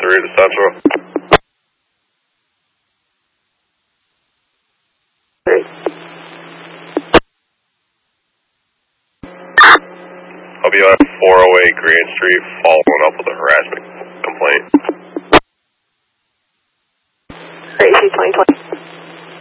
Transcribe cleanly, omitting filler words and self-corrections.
3 to Central. I'll be on 408 Grand Street following up with a harassment complaint. Great, 2020.